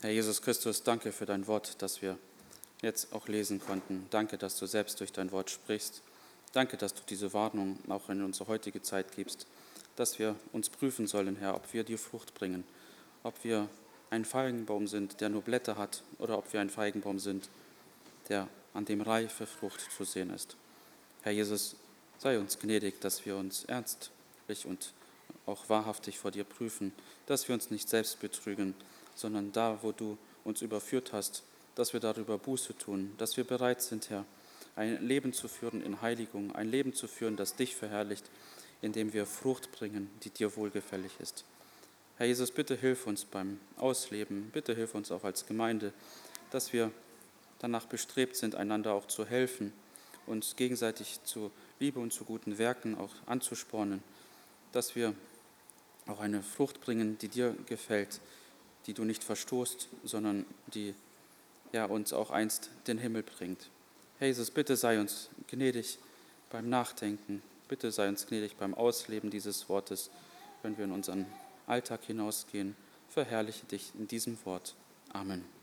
Herr Jesus Christus, danke für dein Wort, das wir jetzt auch lesen konnten. Danke, dass du selbst durch dein Wort sprichst. Danke, dass du diese Warnung auch in unsere heutige Zeit gibst, dass wir uns prüfen sollen, Herr, ob wir dir Frucht bringen, ob wir ein Feigenbaum sind, der nur Blätter hat, oder ob wir ein Feigenbaum sind, an dem reife Frucht zu sehen ist. Herr Jesus, sei uns gnädig, dass wir uns ernstlich und auch wahrhaftig vor dir prüfen, dass wir uns nicht selbst betrügen, sondern da, wo du uns überführt hast, dass wir darüber Buße tun, dass wir bereit sind, Herr, ein Leben zu führen in Heiligung, ein Leben zu führen, das dich verherrlicht, indem wir Frucht bringen, die dir wohlgefällig ist. Herr Jesus, bitte hilf uns beim Ausleben, bitte hilf uns auch als Gemeinde, dass wir danach bestrebt sind, einander auch zu helfen, uns gegenseitig zu Liebe und zu guten Werken auch anzuspornen, dass wir auch eine Frucht bringen, die dir gefällt, die du nicht verstoßt, sondern die uns auch einst den Himmel bringt. Herr Jesus, bitte sei uns gnädig beim Nachdenken, bitte sei uns gnädig beim Ausleben dieses Wortes, wenn wir in unseren Alltag hinausgehen. Verherrliche dich in diesem Wort. Amen.